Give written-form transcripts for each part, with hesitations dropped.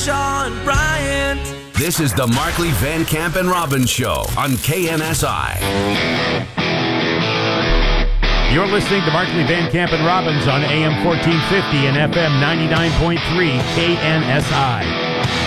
Sean Bryant. This is the Markley, Van Camp, and Robbins Show on KNSI. You're listening to Markley, Van Camp, and Robbins on AM 1450 and FM 99.3 KNSI.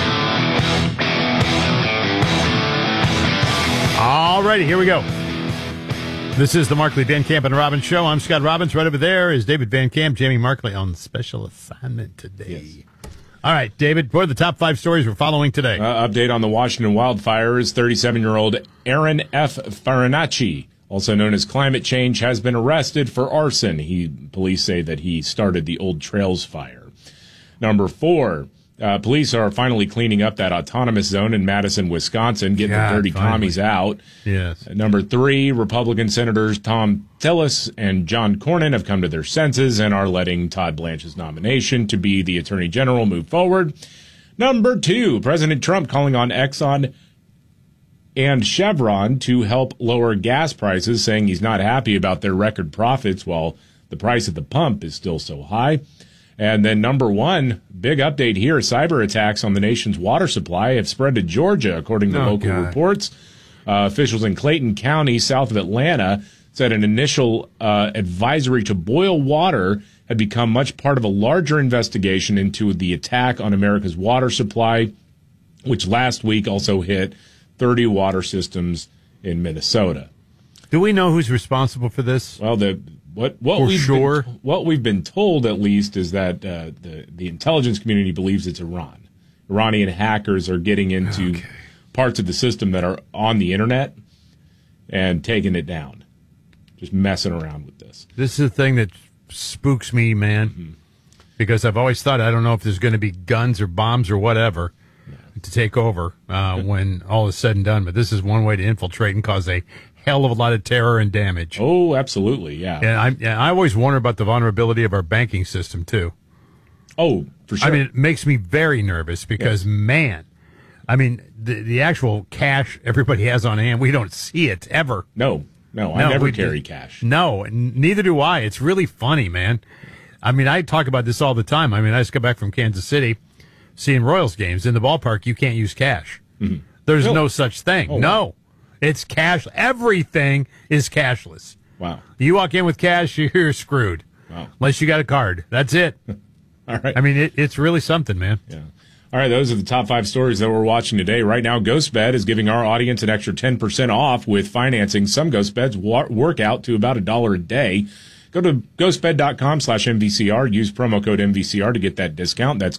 All righty, here we go. This is the Markley, Van Camp, and Robbins Show. I'm Scott Robbins. Right over there is David Van Camp, Jamie Markley on special assignment today. Yes. All right, David, what are the top 5 stories we're following today? Update on the Washington wildfires. 37-year-old Aaron F. Farinacci, also known as Climate Change, has been arrested for arson. Police say that he started the Old Trails fire. Number 4, police are finally cleaning up that autonomous zone in Madison, Wisconsin, getting the dirty commies out. Yes. Number 3, Republican Senators Tom Tillis and John Cornyn have come to their senses and are letting Todd Blanche's nomination to be the Attorney General move forward. Number 2, President Trump calling on Exxon and Chevron to help lower gas prices, saying he's not happy about their record profits while the price at the pump is still so high. And then number 1, big update here, cyber attacks on the nation's water supply have spread to Georgia, according to local reports. Officials in Clayton County, south of Atlanta, said an initial advisory to boil water had become much part of a larger investigation into the attack on America's water supply, which last week also hit 30 water systems in Minnesota. Do we know who's responsible for this? Well, what we've been told, at least, is that the intelligence community believes it's Iran. Iranian hackers are getting into parts of the system that are on the internet and taking it down, just messing around with this. This is the thing that spooks me, man, because I've always thought, I don't know if there's going to be guns or bombs or whatever to take over when all is said and done, but this is one way to infiltrate and cause a hell of a lot of terror and damage. Oh, absolutely, yeah. And I always wonder about the vulnerability of our banking system, too. Oh, for sure. I mean, it makes me very nervous because, man, I mean, the actual cash everybody has on hand, we don't see it ever. No, I never carry cash. No, neither do I. It's really funny, man. I mean, I talk about this all the time. I mean, I just got back from Kansas City, seeing Royals games. In the ballpark, you can't use cash. Mm-hmm. There's no such thing. Oh, no. Wow. It's cash. Everything is cashless. Wow. You walk in with cash, you're screwed. Wow. Unless you got a card. That's it. All right. I mean, it's really something, man. Yeah. All right, those are the top 5 stories that we're watching today. Right now, GhostBed is giving our audience an extra 10% off with financing. Some GhostBeds work out to about $1 a day. Go to ghostbed.com/MVCR. Use promo code MVCR to get that discount. That's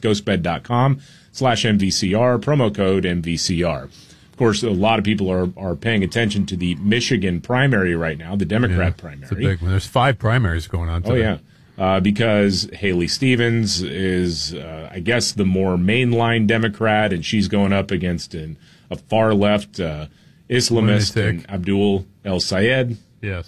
ghostbed.com/MVCR, promo code MVCR. Of course, a lot of people are paying attention to the Michigan primary right now, the Democrat primary. It's a big one. There's 5 primaries going on today. Oh, yeah. Because Haley Stevens is, I guess, the more mainline Democrat, and she's going up against a far-left Islamist, and Abdul El-Sayed. Yes.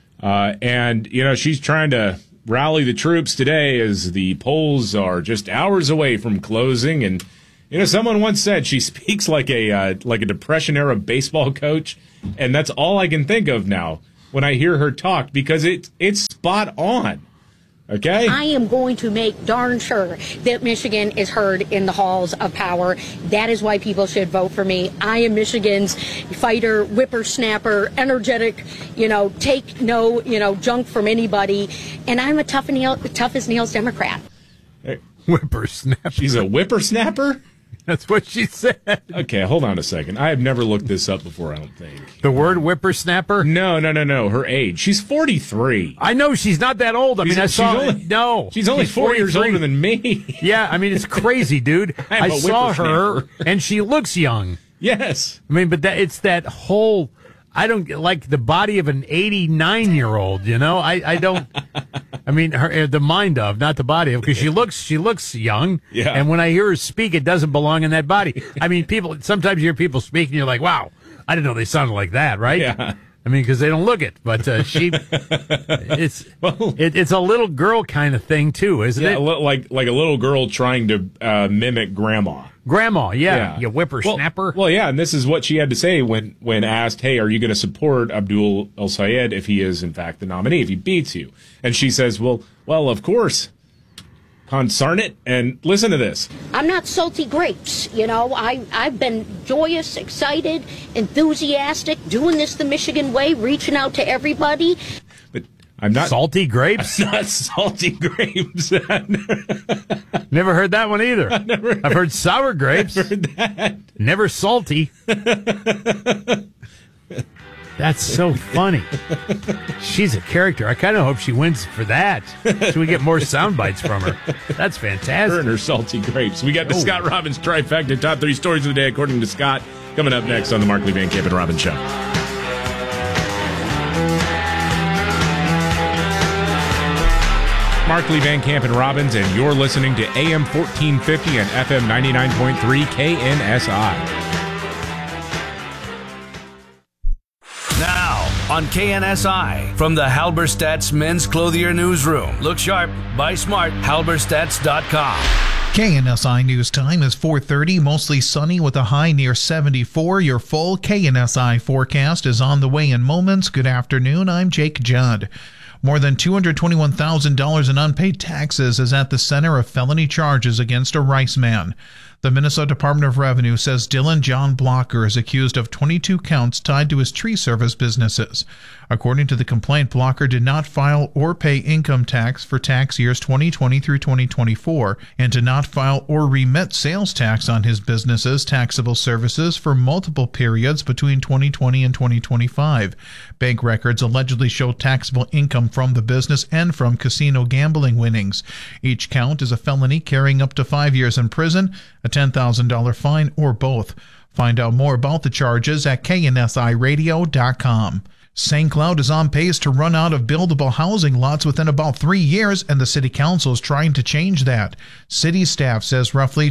And, she's trying to rally the troops today as the polls are just hours away from closing. And, someone once said she speaks like a Depression-era baseball coach, and that's all I can think of now when I hear her talk, because it's spot on. Okay. I am going to make darn sure that Michigan is heard in the halls of power. That is why people should vote for me. I am Michigan's fighter, whippersnapper, energetic, take no, junk from anybody. And I'm a tough as nails Democrat. Hey, whippersnapper. She's a whippersnapper? That's what she said. Okay, hold on a second. I have never looked this up before, I don't think. The word whippersnapper? No. Her age. She's 43. I know, she's not that old. She's only 4 years older than me. Yeah, I mean, it's crazy, dude. I saw her, and she looks young. Yes. I mean, but it's that whole... I don't like the body of an 89-year-old, I don't... I mean, the mind of, not the body of, because she looks young. Yeah. And when I hear her speak, it doesn't belong in that body. I mean, sometimes you hear people speak and you're like, wow, I didn't know they sounded like that, right? Yeah. I mean, because they don't look it, but it's a little girl kind of thing too, isn't it? Like a little girl trying to mimic grandma. Grandma, yeah. You whippersnapper. Well, yeah, and this is what she had to say when asked, hey, are you going to support Abdul El-Sayed if he is, in fact, the nominee, if he beats you? And she says, well, of course. Consarn it, and listen to this. I'm not salty grapes. I've been joyous, excited, enthusiastic, doing this the Michigan way, reaching out to everybody. But I'm not salty grapes. I'm not salty grapes. Never heard that one either. I've heard sour grapes. I've heard that. Never salty. That's so funny. She's a character. I kind of hope she wins for that. So we get more sound bites from her. That's fantastic. Her and her salty grapes. We got the Scott Robbins trifecta, top 3 stories of the day, according to Scott, coming up next on the Markley, Van Camp, and Robbins Show. Markley, Van Camp, and Robbins, and you're listening to AM 1450 and FM 99.3 KNSI. Now, on KNSI, from the Halberstadt's Men's Clothier Newsroom. Look sharp, buy smart, halberstadts.com. KNSI News Time is 4:30, mostly sunny with a high near 74. Your full KNSI forecast is on the way in moments. Good afternoon, I'm Jake Judd. More than $221,000 in unpaid taxes is at the center of felony charges against a rice man. The Minnesota Department of Revenue says Dylan John Blocker is accused of 22 counts tied to his tree service businesses. According to the complaint, Blocker did not file or pay income tax for tax years 2020 through 2024 and did not file or remit sales tax on his business's taxable services for multiple periods between 2020 and 2025. Bank records allegedly show taxable income from the business and from casino gambling winnings. Each count is a felony carrying up to 5 years in prison, a $10,000 fine, or both. Find out more about the charges at KNSIRadio.com. St. Cloud is on pace to run out of buildable housing lots within about 3 years, and the City Council is trying to change that. City staff says roughly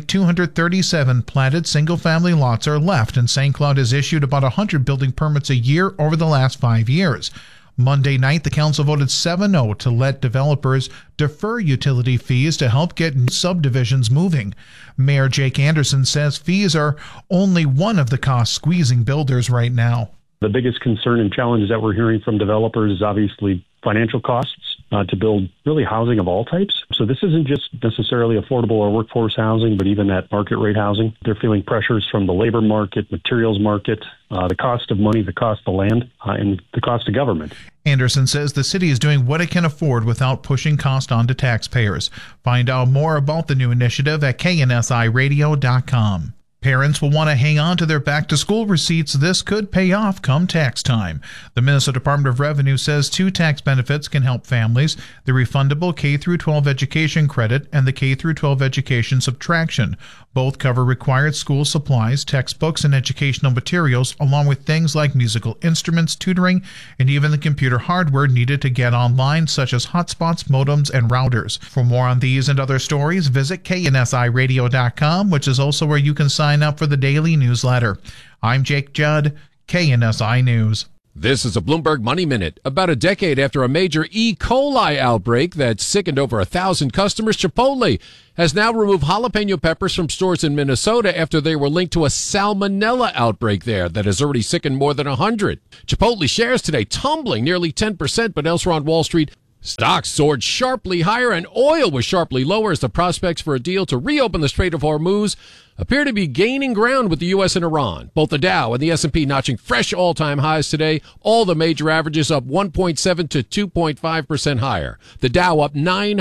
237 platted single-family lots are left, and St. Cloud has issued about 100 building permits a year over the last 5 years. Monday night, the council voted 7-0 to let developers defer utility fees to help get subdivisions moving. Mayor Jake Anderson says fees are only one of the costs squeezing builders right now. The biggest concern and challenge that we're hearing from developers is obviously financial costs to build really housing of all types. So this isn't just necessarily affordable or workforce housing, but even that market rate housing. They're feeling pressures from the labor market, materials market, the cost of money, the cost of land, and the cost of government. Anderson says the city is doing what it can afford without pushing cost onto taxpayers. Find out more about the new initiative at KNSIRadio.com. Parents will want to hang on to their back-to-school receipts. This could pay off come tax time. The Minnesota Department of Revenue says 2 tax benefits can help families: the refundable K-12 education credit and the K-12 education subtraction. Both cover required school supplies, textbooks, and educational materials, along with things like musical instruments, tutoring, and even the computer hardware needed to get online, such as hotspots, modems, and routers. For more on these and other stories, visit KNSIRadio.com, which is also where you can sign up for the daily newsletter. I'm Jake Judd, KNSI News. This is a Bloomberg Money Minute. About a decade after a major E. coli outbreak that sickened over 1,000 customers, Chipotle has now removed jalapeno peppers from stores in Minnesota after they were linked to a salmonella outbreak there that has already sickened more than 100. Chipotle shares today tumbling nearly 10%, but elsewhere on Wall Street, stocks soared sharply higher and oil was sharply lower as the prospects for a deal to reopen the Strait of Hormuz appear to be gaining ground with the U.S. and Iran. Both the Dow and the S&P notching fresh all-time highs today. All the major averages up 1.7 to 2.5% higher. The Dow up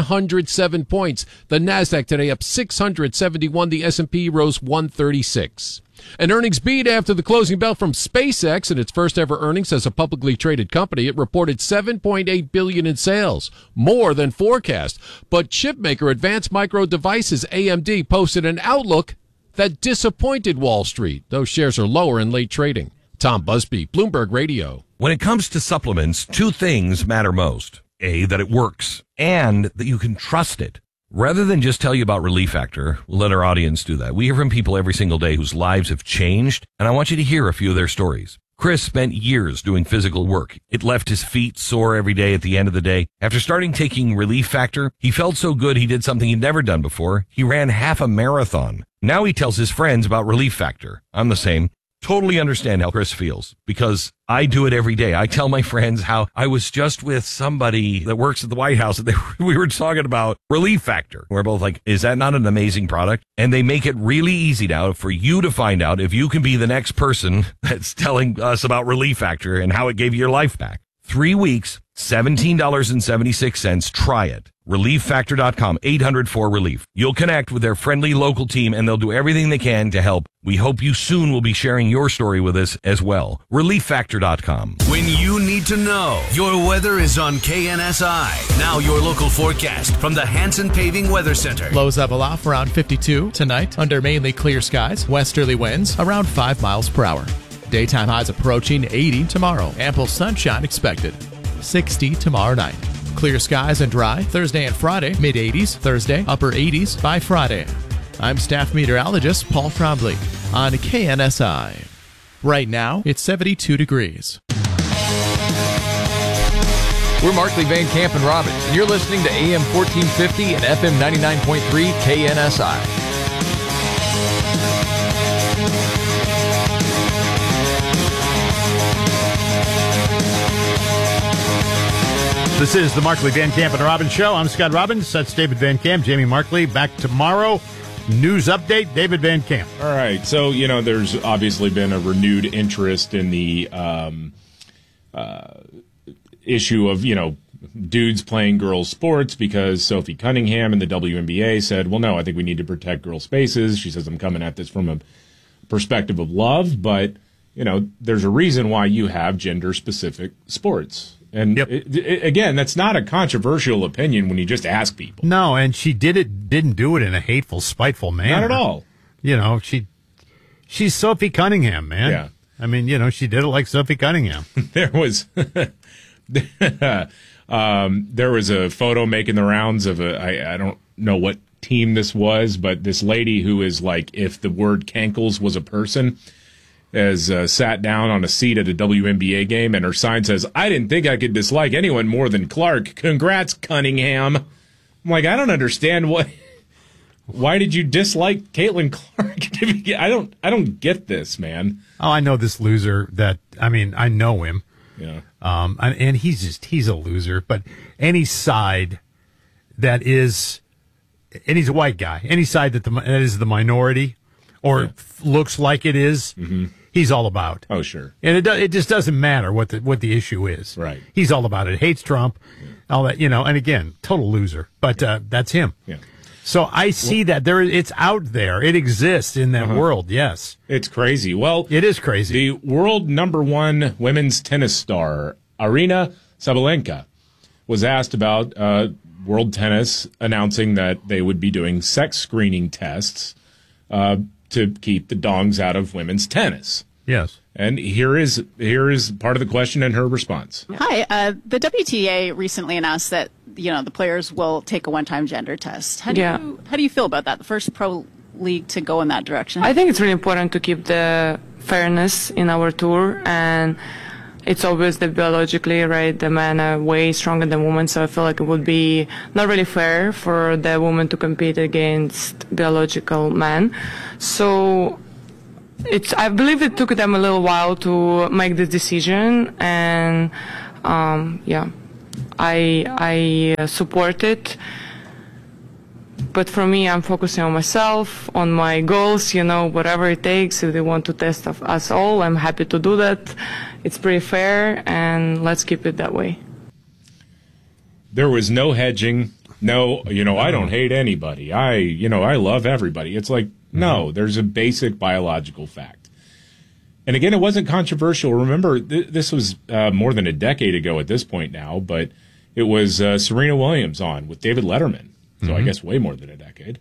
907 points. The Nasdaq today up 671. The S&P rose 136. An earnings beat after the closing bell from SpaceX in its first ever earnings as a publicly traded company. It reported $7.8 billion in sales, more than forecast. But chipmaker Advanced Micro Devices, AMD, posted an outlook that disappointed Wall Street. Those shares are lower in late trading. Tom Busby, Bloomberg Radio. When it comes to supplements, 2 things matter most. A, that it works, and that you can trust it. Rather than just tell you about Relief Factor, we'll let our audience do that. We hear from people every single day whose lives have changed, and I want you to hear a few of their stories. Chris spent years doing physical work. It left his feet sore every day at the end of the day. After starting taking Relief Factor, he felt so good he did something he'd never done before. He ran half a marathon. Now he tells his friends about Relief Factor. I'm the same. totally understand how Chris feels because I do it every day. I tell my friends how I was just with somebody that works at the White House and we were talking about Relief Factor. We're both like, is that not an amazing product? And they make it really easy now for you to find out if you can be the next person that's telling us about Relief Factor and how it gave you your life back. 3 weeks, $17.76. Try it. ReliefFactor.com, 800-4RELIEF. You'll connect with their friendly local team and they'll do everything they can to help. We hope you soon will be sharing your story with us as well. ReliefFactor.com. When you need to know, your weather is on KNSI. Now your local forecast from the Hanson Paving Weather Center. Lows level off around 52 tonight under mainly clear skies. Westerly winds around 5 miles per hour. Daytime highs approaching 80 tomorrow. Ample sunshine expected. 60 tomorrow night. Clear skies and dry Thursday and Friday. Mid-80s Thursday. Upper 80s by Friday. I'm staff meteorologist Paul Trombley on KNSI. Right now, it's 72 degrees. We're Markley, Van Camp, and Robbins, and you're listening to AM 1450 and FM 99.3 KNSI. This is the Markley, Van Camp, and Robbins Show. I'm Scott Robbins. That's David Van Camp. Jamie Markley back tomorrow. News update, David Van Camp. All right. So, there's obviously been a renewed interest in the issue of, dudes playing girls' sports because Sophie Cunningham in the WNBA said, well, no, I think we need to protect girls' spaces. She says, I'm coming at this from a perspective of love, but, there's a reason why you have gender-specific sports. And again, that's not a controversial opinion when you just ask people. No, and she didn't do it in a hateful, spiteful manner. Not at all. She's Sophie Cunningham, man. Yeah. I mean, she did it like Sophie Cunningham. There was a photo making the rounds of I don't know what team this was, but this lady who is like, if the word cankles was a person, has sat down on a seat at a WNBA game, and her sign says, I didn't think I could dislike anyone more than Clark. Congrats, Cunningham. I'm like, I don't understand why did you dislike Caitlin Clark? I don't get this, man. Oh, I know this loser I know him. Yeah. And he's a loser, but any side that is, and he's a white guy, any side that is the minority or looks like it is, he's all about. Oh, sure. And it just doesn't matter what the issue is. Right. He's all about it. Hates Trump, all that, and again, total loser. But that's him. Yeah. So I see that it's out there. It exists in that world. Yes. It's crazy. Well, it is crazy. The world #1 women's tennis star, Aryna Sabalenka, was asked about World Tennis announcing that they would be doing sex screening tests to keep the dongs out of women's tennis. Yes. And here is part of the question and her response. Hi. The WTA recently announced that the players will take a one-time gender test. How do you feel about that? The first pro league to go in that direction. I think it's really important to keep the fairness in our tour, and it's obvious that biologically, right, the men are way stronger than women, so I feel like it would be not really fair for the women to compete against biological men. So I believe it took them a little while to make this decision, and I support it. But for me, I'm focusing on myself, on my goals, whatever it takes. If they want to test us all, I'm happy to do that. It's pretty fair, and let's keep it that way. There was no hedging. No, I don't hate anybody. I love everybody. It's like, no, there's a basic biological fact. And again, it wasn't controversial. Remember, this was more than a decade ago at this point now, but it was Serena Williams on with David Letterman. So I guess way more than a decade.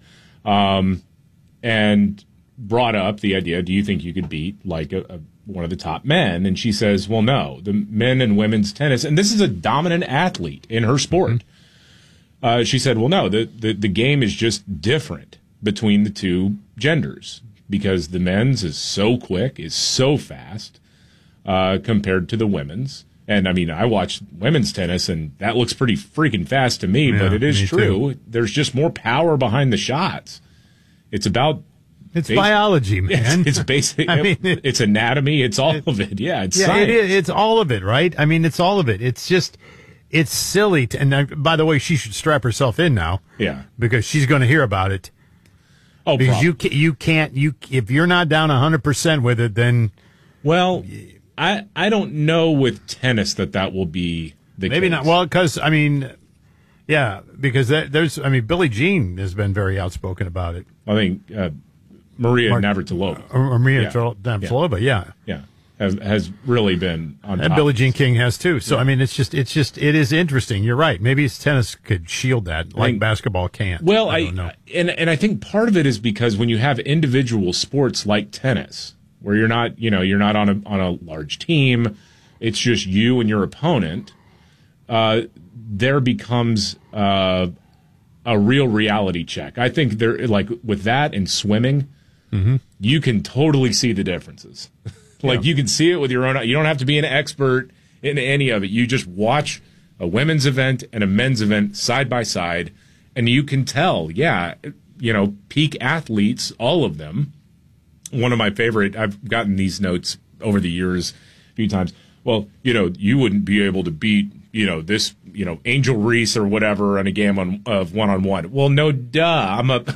And brought up the idea, do you think you could beat like one of the top men? And she says, well, no, the men and women's tennis, and this is a dominant athlete in her sport. She said, well, no, the game is just different between the two genders because the men's is so quick, is so fast compared to the women's. And, I watch women's tennis, and that looks pretty freaking fast to me, but it is true. There's just more power behind the shots. It's about It's biology, man. It's basic. I mean, it's anatomy. It's all of it. Yeah, it's science. It is. It's all of it, right? I mean, it's all of it. It's just, it's silly. And by the way, she should strap herself in now. Yeah, because she's going to hear about it. Oh, because you can't if you're not down 100% with it, then I don't know with tennis that will be the maybe case. not. Well, because I mean, yeah, because Billie Jean has been very outspoken about it. I think Maria Navratilova. Maria Navratilova, yeah. Has really been on top. And Billie Jean King has too. So I mean, it is interesting. You're right. Maybe tennis could shield that, like basketball can't. Well, I don't know. And I think part of it is because when you have individual sports like tennis, where you're not on a large team, it's just you and your opponent. There becomes a real reality check. I think there, like with that and swimming, you can totally see the differences. You can see it with your own eye. You don't have to be an expert in any of it. You just watch a women's event and a men's event side by side, and you can tell, peak athletes, all of them. One of my favorite, I've gotten these notes over the years a few times. Well, you wouldn't be able to beat, this, Angel Reese or whatever in a game of one-on-one. Well, no, duh. I'm a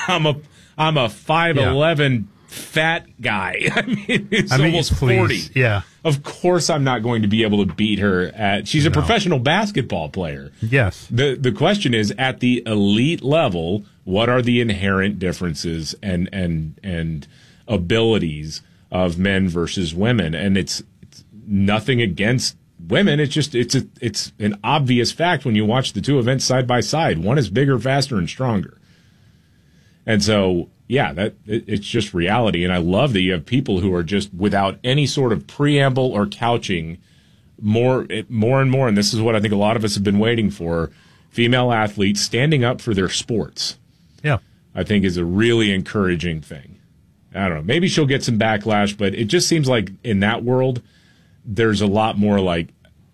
5'11" fat guy. I mean, almost 40. Yeah. Of course I'm not going to be able to beat her she's a professional basketball player. Yes. The question is, at the elite level, what are the inherent differences and abilities of men versus women? And it's nothing against women. It's just it's an obvious fact when you watch the two events side by side. One is bigger, faster, and stronger. And so it's just reality. And I love that you have people who are just without any sort of preamble or couching more and more. And this is what I think a lot of us have been waiting for. Female athletes standing up for their sports. Yeah. I think is a really encouraging thing. I don't know. Maybe she'll get some backlash, but it just seems like in that world, there's a lot more like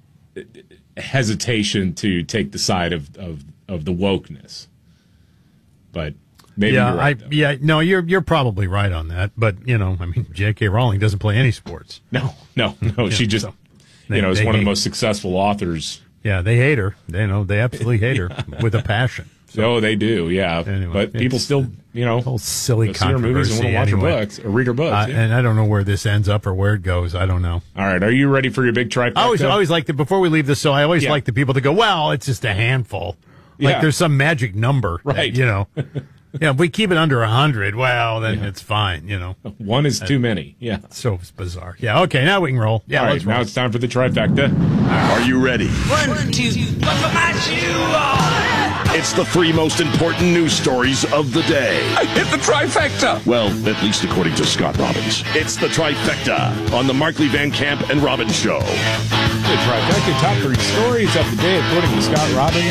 hesitation to take the side of the wokeness. But maybe you're right, no, you're probably right on that. But J.K. Rowling doesn't play any sports. No. She just is one of the most successful authors. Yeah, they hate her. They absolutely hate her with a passion. So they do, yeah. Anyway, but people still, whole silly see her movies and want to watch her books or read her books. And I don't know where this ends up or where it goes. I don't know. All right, are you ready for your big trifecta? I always like before we leave this. So I always like the people to go, well, it's just a handful. Like there's some magic number, right? If we keep it under 100, well, then it's fine. One is too many. Yeah, so bizarre. Yeah, okay, now we can roll. Yeah, all right, let's roll. Now it's time for the trifecta. Are you ready? 1, 2, but for my shoe. It's the 3 most important news stories of the day. I hit the trifecta. Well, at least according to Scott Robbins. It's the trifecta on the Markley Van Camp and Robbins Show. The trifecta, top 3 stories of the day according to Scott Robbins.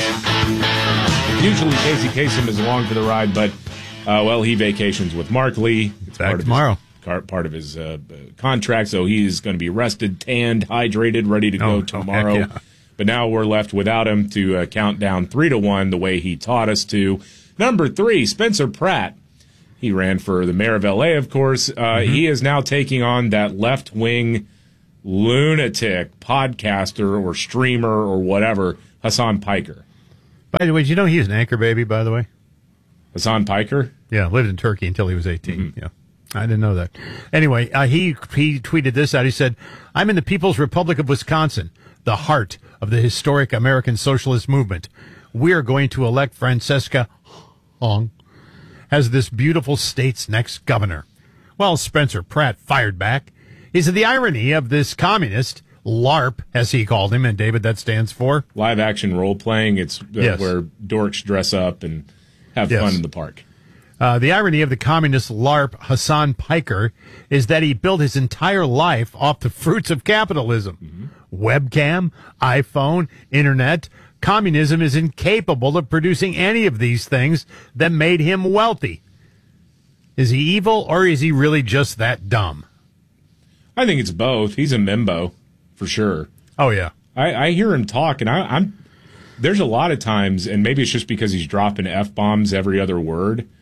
Usually Casey Kasem is along for the ride, but he vacations with Markley. It's back tomorrow. Part of his contract, so he's going to be rested, tanned, hydrated, ready to go tomorrow. Heck yeah. But now we're left without him to count down 3-1 the way he taught us to. Number 3, Spencer Pratt. He ran for the mayor of L.A., of course. He is now taking on that left-wing lunatic podcaster or streamer or whatever, Hassan Piker. By the way, did you know he was an anchor baby, by the way? Hassan Piker? Yeah, lived in Turkey until he was 18. Yeah. I didn't know that. Anyway, he tweeted this out. He said, I'm in the People's Republic of Wisconsin, the heart of the historic American Socialist movement. We are going to elect Francesca Hong as this beautiful state's next governor. Well, Spencer Pratt fired back. He said the irony of this communist, LARP, as he called him, and David, that stands for? Live action role playing. It's where dorks dress up and have fun in the park. The irony of the communist LARP, Hassan Piker, is that he built his entire life off the fruits of capitalism. Webcam, iPhone, internet. Communism is incapable of producing any of these things that made him wealthy. Is he evil, or is he really just that dumb? I think it's both. He's a Mimbo, for sure. Oh, yeah. I hear him talk, and there's a lot of times, and maybe it's just because he's dropping F-bombs every other word,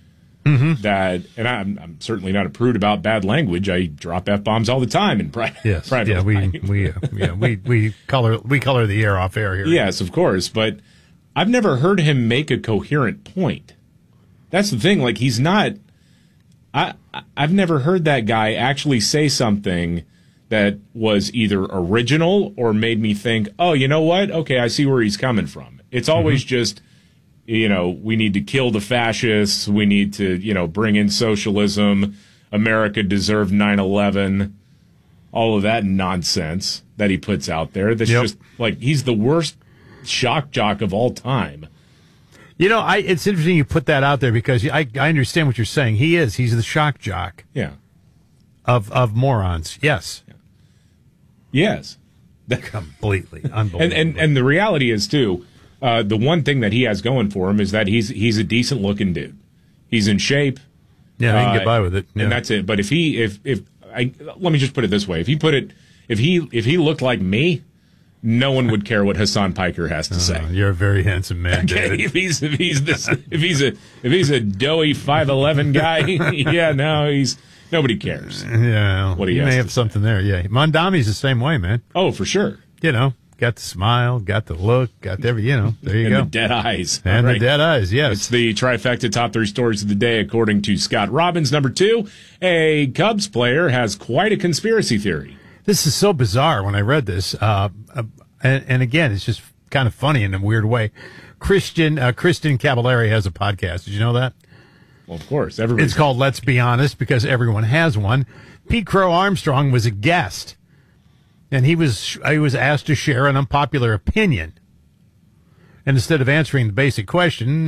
that, and I'm certainly not a prude about bad language. I drop F-bombs all the time in private. Yes, private we color the air off air here. Yes, of course, but I've never heard him make a coherent point. That's the thing. Like, he's not. I've never heard that guy actually say something that was either original or made me think, oh, you know what? Okay, I see where he's coming from. It's always just, we need to kill the fascists. We need to, bring in socialism. America deserved 9/11. All of that nonsense that he puts out there. That's just like, he's the worst shock jock of all time. It's interesting you put that out there because I understand what you're saying. He's the shock jock. Yeah. Of morons. Yes. Yes. Completely unbelievable. And the reality is, too, the one thing that he has going for him is that he's a decent looking dude. He's in shape. Yeah, he can get by with it. Yeah. And that's it. But let me just put it this way. If he looked like me, no one would care what Hassan Piker has to say. You're a very handsome man, David. If he's a doughy 5'11" guy, nobody cares. Yeah, what he may have something there. Yeah, Mondami's the same way, man. Oh, for sure. Got the smile, got the look, got there you go. The dead eyes. And the dead eyes, yes. It's the trifecta top 3 stories of the day, according to Scott Robbins. Number 2, a Cubs player has quite a conspiracy theory. This is so bizarre when I read this. And again, it's just kind of funny in a weird way. Kristen Cavallari has a podcast. Did you know that? Well, of course. It's called Let's Be Honest because everyone has one. Pete Crow Armstrong was a guest. And he was asked to share an unpopular opinion. And instead of answering the basic question,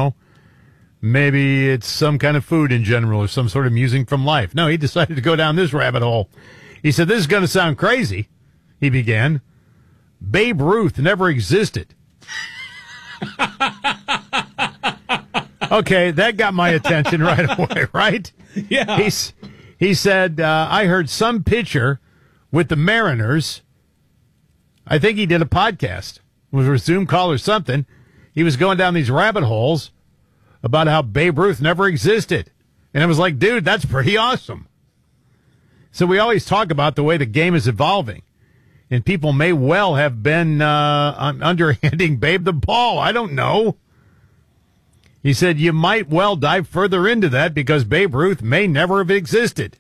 maybe it's some kind of food in general or some sort of musing from life. No, he decided to go down this rabbit hole. He said, this is going to sound crazy, he began. Babe Ruth never existed. Okay, that got my attention right away, right? Yeah. He said, I heard some pitcher with the Mariners. I think he did a podcast. It was a Zoom call or something. He was going down these rabbit holes about how Babe Ruth never existed. And it was like, dude, that's pretty awesome. So we always talk about the way the game is evolving. And people may well have been underhanding Babe the ball. I don't know. He said you might well dive further into that because Babe Ruth may never have existed.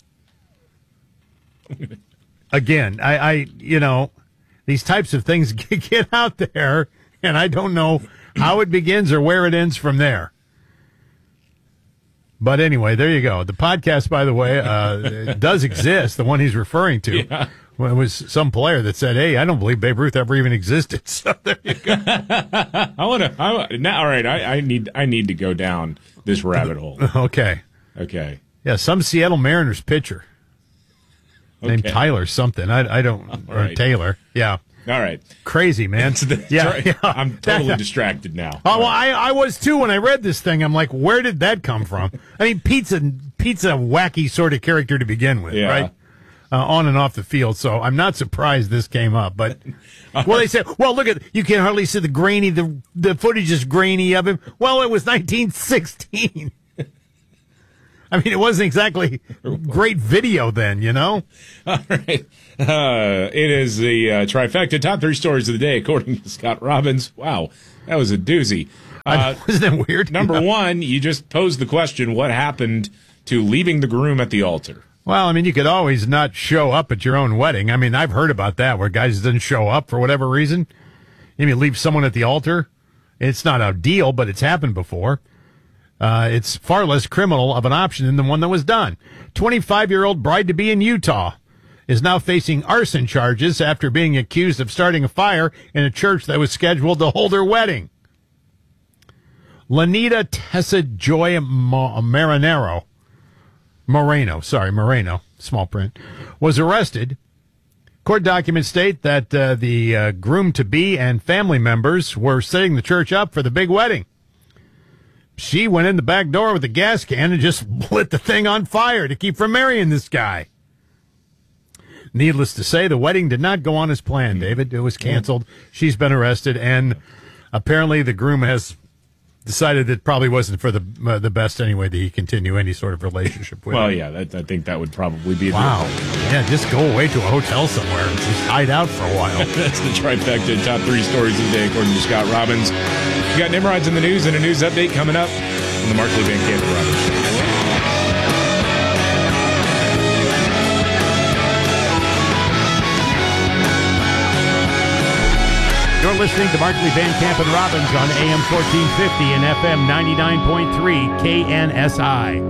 Again, I these types of things get out there, and I don't know how it begins or where it ends from there. But anyway, there you go. The podcast, by the way, does exist, the one he's referring to. Yeah. Well, it was some player that said, hey, I don't believe Babe Ruth ever even existed. So there you go. All right, I need to go down this rabbit hole. Okay. Yeah, some Seattle Mariners pitcher named Tyler something. I don't, or right. Taylor. Yeah. All right. Crazy, man. Yeah. I'm totally distracted now. Oh, well, I was too when I read this thing. I'm like, where did that come from? I mean, Pete's a wacky sort of character to begin with, right? On and off the field. So I'm not surprised this came up. But, well, they said, well, look at, you can hardly see the footage is grainy of him. Well, it was 1916. I mean, it wasn't exactly great video then, All right. It is the trifecta top 3 stories of the day, according to Scott Robbins. Wow, that was a doozy. Wasn't that weird? Number 1, you just posed the question, what happened to leaving the groom at the altar? Well, I mean, you could always not show up at your own wedding. I mean, I've heard about that where guys didn't show up for whatever reason. You mean leave someone at the altar? It's not a deal, but it's happened before. It's far less criminal of an option than the one that was done. 25-year-old bride-to-be in Utah is now facing arson charges after being accused of starting a fire in a church that was scheduled to hold her wedding. Lanita Tessa Joy Moreno, small print, was arrested. Court documents state that the groom-to-be and family members were setting the church up for the big wedding. She went in the back door with a gas can and just lit the thing on fire to keep from marrying this guy. Needless to say, the wedding did not go on as planned, David. It was canceled. She's been arrested, and apparently the groom has decided it probably wasn't for the best anyway that he continue any sort of relationship with. Well, him. yeah, I think that would probably be wow. Yeah, just go away to a hotel somewhere and just hide out for a while. That's the trifecta. Top 3 stories of the day, according to Scott Robbins. You got Nimrods in the news and a news update coming up on the Markley, Van Camp, and Robbins Show. You're listening to Markley, Van Camp, and Robbins on AM 1450 and FM 99.3 KNSI.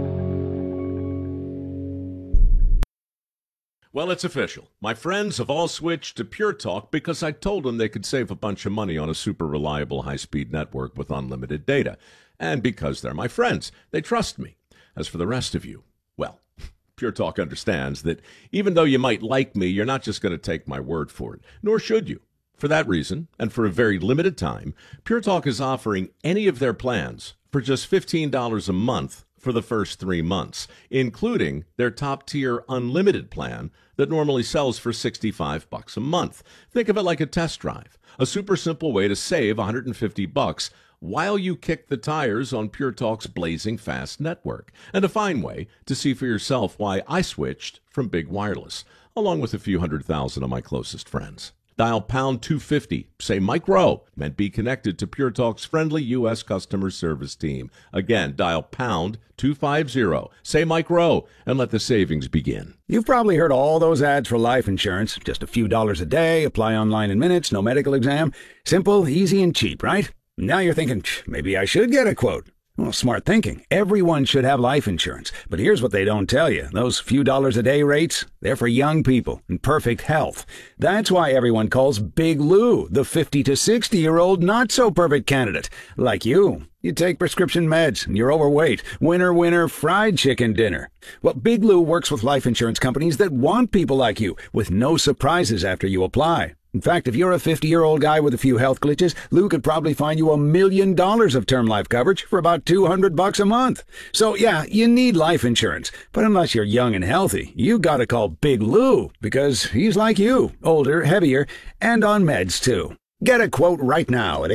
Well, it's official. My friends have all switched to Pure Talk because I told them they could save a bunch of money on a super reliable high-speed network with unlimited data. And because they're my friends, they trust me. As for the rest of you, well, Pure Talk understands that even though you might like me, you're not just going to take my word for it, nor should you. For that reason, and for a very limited time, Pure Talk is offering any of their plans for just $15 a month for the first 3 months, including their top-tier unlimited plan that normally sells for $65 a month. Think of it like a test drive, a super simple way to save $150 while you kick the tires on Pure Talk's blazing fast network, and a fine way to see for yourself why I switched from big wireless, along with a few 100,000 of my closest friends. Dial pound 250, say Mike Rowe, and be connected to Pure Talk's friendly U.S. customer service team. Again, dial pound 250, say Mike Rowe, and let the savings begin. You've probably heard all those ads for life insurance. Just a few dollars a day, apply online in minutes, no medical exam. Simple, easy, and cheap, right? Now you're thinking, maybe I should get a quote. Well, smart thinking. Everyone should have life insurance. But here's what they don't tell you. Those few dollars a day rates, they're for young people in perfect health. That's why everyone calls Big Lou the 50 to 60-year-old not-so-perfect candidate. Like you. You take prescription meds, and you're overweight. Winner, fried chicken dinner. Well, Big Lou works with life insurance companies that want people like you, with no surprises after you apply. In fact, if you're a 50-year-old guy with a few health glitches, Lou could probably find you $1 million of term life coverage for about $200 a month. So, yeah, you need life insurance. But unless you're young and healthy, you gotta call Big Lou, because he's like you, older, heavier, and on meds, too. Get a quote right now at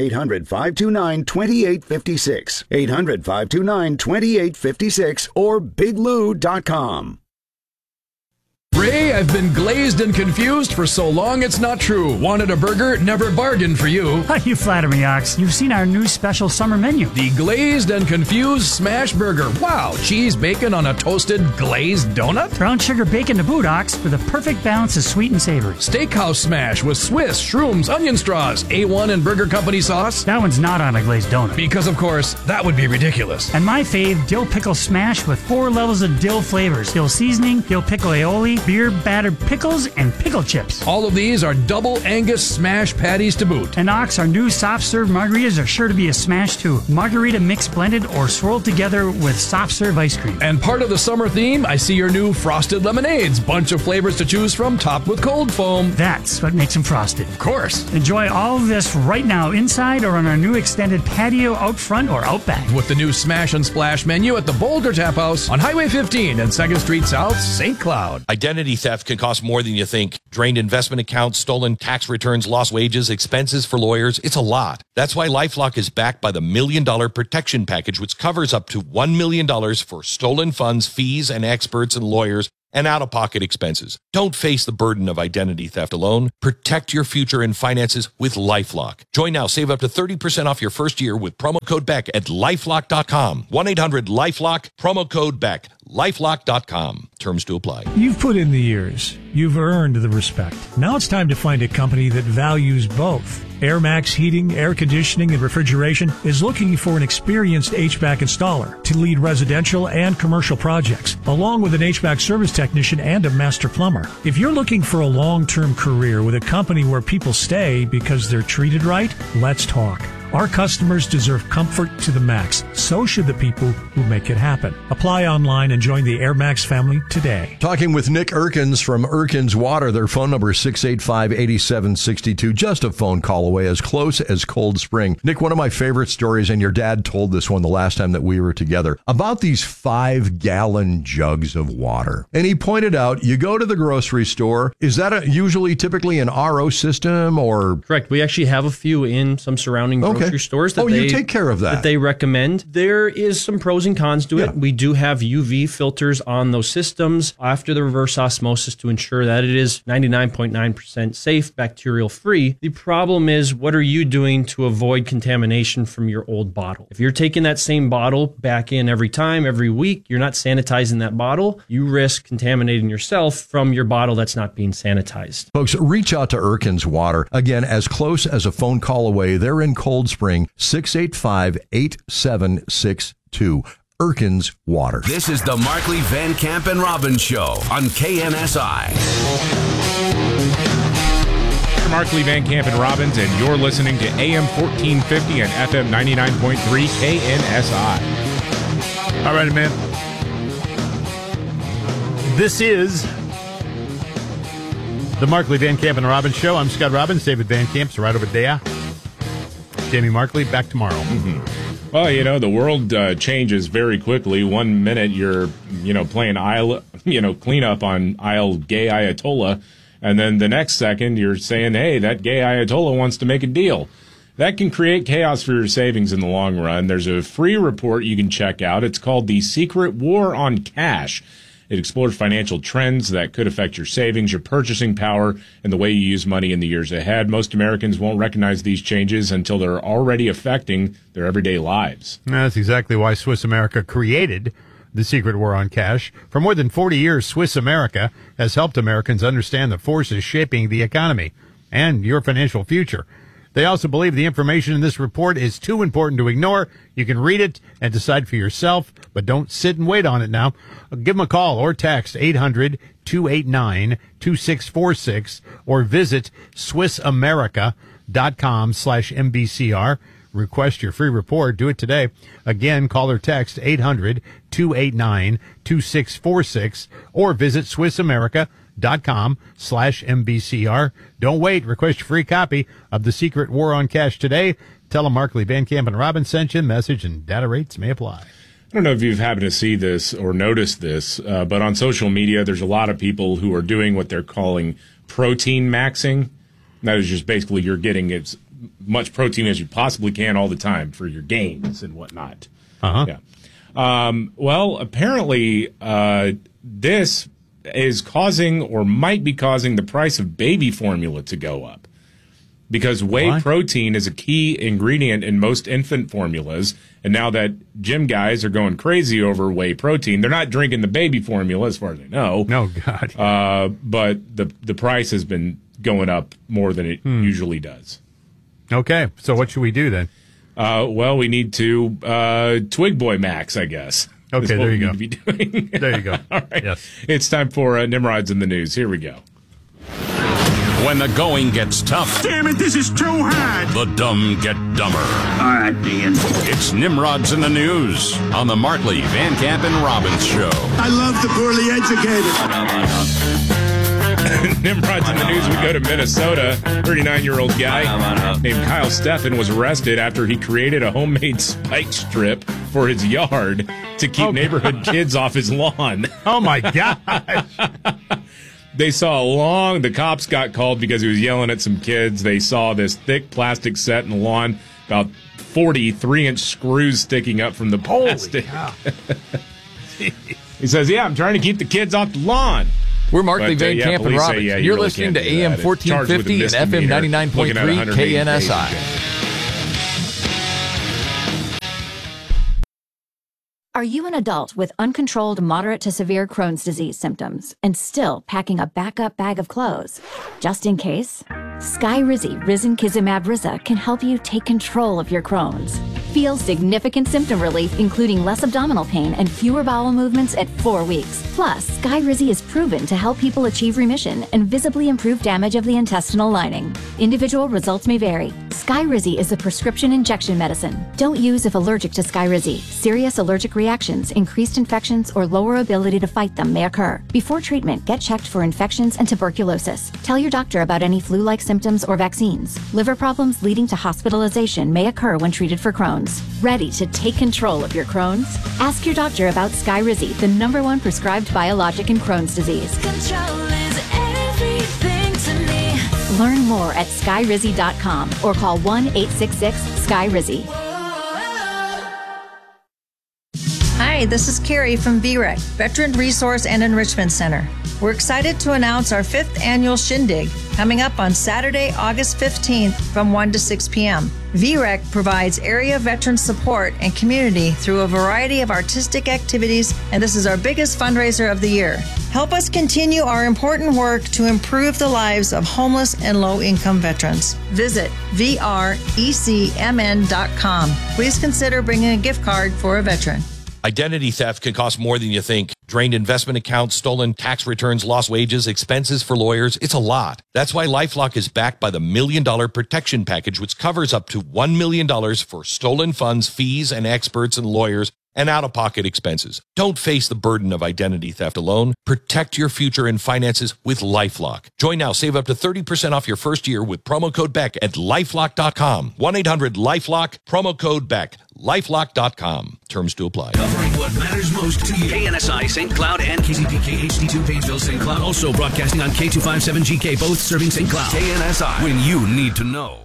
800-529-2856, 800-529-2856, or biglou.com. Ray, I've been glazed and confused for so long it's not true. Wanted a burger? Never bargained for you. You flatter me, Ox. You've seen our new special summer menu. The Glazed and Confused Smash Burger. Wow, cheese, bacon on a toasted glazed donut? Brown sugar bacon to boot, Ox, with a perfect balance of sweet and savory. Steakhouse smash with Swiss, shrooms, onion straws, A1 and Burger Company sauce? That one's not on a glazed donut. Because, of course, that would be ridiculous. And my fave, dill pickle smash with 4 levels of dill flavors. Dill seasoning, dill pickle aioli, beer battered pickles, and pickle chips. All of these are double Angus smash patties to boot. And Ox, our new soft serve margaritas are sure to be a smash too. Margarita mixed blended or swirled together with soft serve ice cream. And part of the summer theme, I see your new frosted lemonades. Bunch of flavors to choose from, topped with cold foam. That's what makes them frosted. Of course. Enjoy all of this right now inside or on our new extended patio out front or out back. With the new Smash and Splash menu at the Boulder Tap House on Highway 15 and 2nd Street South, St. Cloud. Identity theft can cost more than you think. Drained investment accounts, stolen tax returns, lost wages, expenses for lawyers. It's a lot. That's why LifeLock is backed by the $1 Million Protection Package, which covers up to $1 million for stolen funds, fees, and experts and lawyers, and out-of-pocket expenses. Don't face the burden of identity theft alone. Protect your future and finances with LifeLock. Join now. Save up to 30% off your first year with promo code BECK at LifeLock.com. 1-800-LifeLock, promo code BECK. LifeLock.com. Terms to apply. You've put in the years. You've earned the respect. Now it's time to find a company that values both. Air Max Heating, Air Conditioning, and Refrigeration is looking for an experienced HVAC installer to lead residential and commercial projects, along with an HVAC service technician and a master plumber. If you're looking for a long-term career with a company where people stay because they're treated right, let's talk. Our customers deserve comfort to the max. So should the people who make it happen. Apply online and join the Air Max family today. Talking with Nick Erkins from Erkins Water. Their phone number is 685-8762. Just a phone call away, as close as Cold Spring. Nick, one of my favorite stories, and your dad told this one the last time that we were together, about these 5-gallon jugs of water. And he pointed out, you go to the grocery store. Is that typically an RO system or? Correct. We actually have a few in some surrounding grocery Okay. stores. You take care of that. That they recommend. There is some pros and cons to it. We do have UV filters on those systems after the reverse osmosis to ensure that it is 99.9% safe, bacterial free. The problem is, what are you doing to avoid contamination from your old bottle? If you're taking that same bottle back in every time, every week, you're not sanitizing that bottle, you risk contaminating yourself from your bottle that's not being sanitized. Folks, reach out to Erkin's Water. Again, as close as a phone call away. They're in Cold Spring, 685-8762. Erkin's Water. This is the Markley, Van Camp, and Robbins Show on KNSI. Markley, Van Camp, and Robbins, and you're listening to AM 1450 and FM 99.3 KNSI. All right, man. This is the Markley, Van Camp, and Robbins Show. I'm Scott Robbins. David Van Camp's right over there. Jamie Markley, back tomorrow. Mm-hmm. Well, the world changes very quickly. 1 minute you're, playing cleanup on aisle gay Ayatollah. And then the next second, you're saying, hey, that gay Ayatollah wants to make a deal. That can create chaos for your savings in the long run. There's a free report you can check out. It's called The Secret War on Cash. It explores financial trends that could affect your savings, your purchasing power, and the way you use money in the years ahead. Most Americans won't recognize these changes until they're already affecting their everyday lives. That's exactly why Swiss America created The Secret War on Cash. For more than 40 years, Swiss America has helped Americans understand the forces shaping the economy and your financial future. They also believe the information in this report is too important to ignore. You can read it and decide for yourself, but don't sit and wait on it now. Give them a call or text 800-289-2646 or visit SwissAmerica.com/MBCR. Request your free report. Do it today. Again, call or text 800-289-2646 or visit SwissAmerica.com/MBCR. Don't wait. Request your free copy of The Secret War on Cash today. Tell them Markley, Van Camp, and Robbins sent you. Message and data rates may apply. I don't know if you've happened to see this or noticed this, but on social media, there's a lot of people who are doing what they're calling protein maxing. That is just basically you're getting as much protein as you possibly can all the time for your gains and whatnot. Uh-huh. Yeah. Well, apparently, this is causing or might be causing the price of baby formula to go up. Because whey protein is a key ingredient in most infant formulas. And now that gym guys are going crazy over whey protein, they're not drinking the baby formula as far as I know. No, God. But the price has been going up more than it usually does. Okay. So what should we do then? Well, we need to Twig Boy Max, I guess. Okay, there you go. To be doing. There you go. All right. Yes. It's time for Nimrod's in the News. Here we go. When the going gets tough. Damn it, this is too hard. The dumb get dumber. All right, Dean. It's Nimrod's in the News on the Markley, Van Camp, and Robbins Show. I love the poorly educated. Nimrod's in the News. We go to Minnesota. 39-year-old guy named Kyle Steffen was arrested after he created a homemade spike strip for his yard to keep neighborhood kids off his lawn. Oh, my gosh. They saw the cops got called because he was yelling at some kids. They saw this thick plastic set in the lawn, about 40 3-inch screws sticking up from the plastic. He says, I'm trying to keep the kids off the lawn. We're Markley, Van Camp, and Robbins. You're really listening to AM 1450 and FM 99.3 KNSI. Are you an adult with uncontrolled moderate to severe Crohn's disease symptoms and still packing a backup bag of clothes? Just in case? Skyrizi Risankizumab Riza can help you take control of your Crohn's. Feel significant symptom relief, including less abdominal pain and fewer bowel movements at 4 weeks. Plus, Skyrizi is proven to help people achieve remission and visibly improve damage of the intestinal lining. Individual results may vary. Skyrizi is a prescription injection medicine. Don't use if allergic to Skyrizi. Serious allergic reactions, increased infections, or lower ability to fight them may occur. Before treatment, get checked for infections and tuberculosis. Tell your doctor about any flu-like symptoms or vaccines. Liver problems leading to hospitalization may occur when treated for Crohn's. Ready to take control of your Crohn's? Ask your doctor about Skyrizi, the #1 prescribed biologic in Crohn's disease. Control is everything to me. Learn more at skyrizzy.com or call 1-866-SKY-RIZZY. Hi, this is Carrie from VREC, Veteran Resource and Enrichment Center. We're excited to announce our 5th annual Shindig coming up on Saturday, August 15th from 1 to 6 p.m. VREC provides area veteran support and community through a variety of artistic activities, and this is our biggest fundraiser of the year. Help us continue our important work to improve the lives of homeless and low-income veterans. Visit VRECMN.com. Please consider bringing a gift card for a veteran. Identity theft can cost more than you think. Drained investment accounts, stolen tax returns, lost wages, expenses for lawyers. It's a lot. That's why LifeLock is backed by the $1 Million Protection Package, which covers up to $1 million for stolen funds, fees, and experts and lawyers, and out-of-pocket expenses. Don't face the burden of identity theft alone. Protect your future and finances with LifeLock. Join now. Save up to 30% off your first year with promo code Beck at LifeLock.com. 1-800-LifeLock, promo code Beck. LifeLock.com. Terms to apply. Covering what matters most to you. KNSI St. Cloud and KZPK HD2 Pageville St. Cloud. Also broadcasting on K257GK, both serving St. Cloud. KNSI, when you need to know.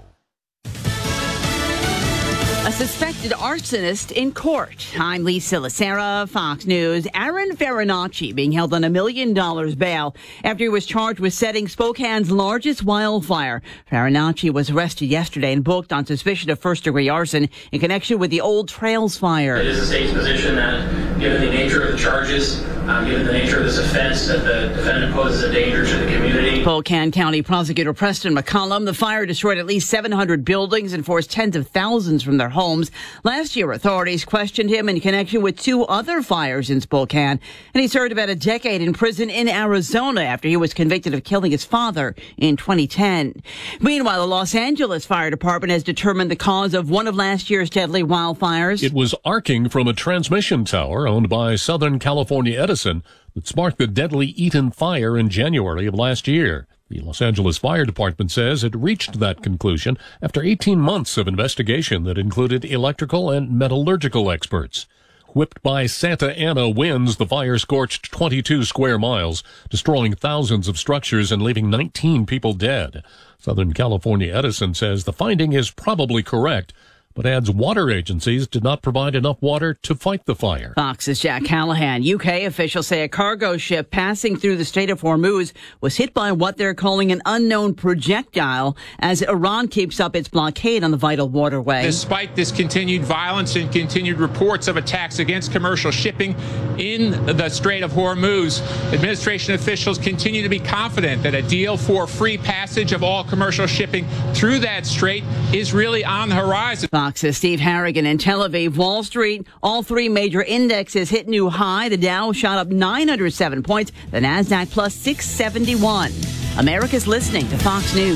A suspected arsonist in court. I'm Lisa Lacera, Fox News. Aaron Farinacci being held on $1 million bail after he was charged with setting Spokane's largest wildfire. Farinacci was arrested yesterday and booked on suspicion of first-degree arson in connection with the Old Trails fire. It is the state's position that, given the nature of the charges, given the nature of this offense, that the defendant poses a danger to the community. Spokane County Prosecutor Preston McCollum. The fire destroyed at least 700 buildings and forced tens of thousands from their homes. Last year, authorities questioned him in connection with 2 other fires in Spokane, and he served about a decade in prison in Arizona after he was convicted of killing his father in 2010. Meanwhile, the Los Angeles Fire Department has determined the cause of one of last year's deadly wildfires. It was arcing from a transmission tower owned by Southern California Edison that sparked the deadly Eaton fire in January of last year. The Los Angeles Fire Department says it reached that conclusion after 18 months of investigation that included electrical and metallurgical experts. Whipped by Santa Ana winds, the fire scorched 22 square miles, destroying thousands of structures and leaving 19 people dead. Southern California Edison says the finding is probably correct, but adds water agencies did not provide enough water to fight the fire. Fox's Jack Callahan. UK officials say a cargo ship passing through the Strait of Hormuz was hit by what they're calling an unknown projectile as Iran keeps up its blockade on the vital waterway. Despite this continued violence and continued reports of attacks against commercial shipping in the Strait of Hormuz, administration officials continue to be confident that a deal for free passage of all commercial shipping through that strait is really on the horizon. Fox's Steve Harrigan in Tel Aviv. Wall Street, all 3 major indexes hit new high. The Dow shot up 907 points. The Nasdaq plus 671. America's listening to Fox News.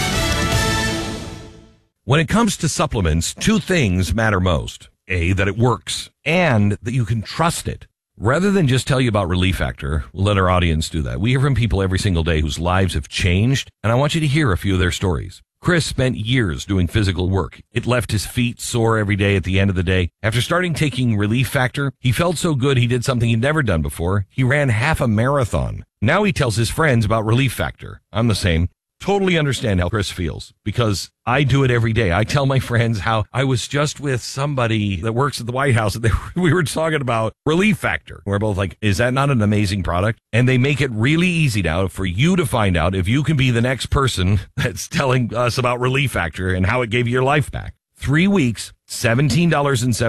When it comes to supplements, 2 things matter most. A, that it works, and that you can trust it. Rather than just tell you about Relief Factor, we'll let our audience do that. We hear from people every single day whose lives have changed, and I want you to hear a few of their stories. Chris spent years doing physical work. It left his feet sore every day at the end of the day. After starting taking Relief Factor, he felt so good he did something he'd never done before. He ran half a marathon. Now he tells his friends about Relief Factor. I'm the same. Totally understand how Chris feels because I do it every day. I tell my friends how I was just with somebody that works at the White House and we were talking about Relief Factor. We're both like, is that not an amazing product? And they make it really easy now for you to find out if you can be the next person that's telling us about Relief Factor and how it gave you your life back. 3 weeks, $17.70.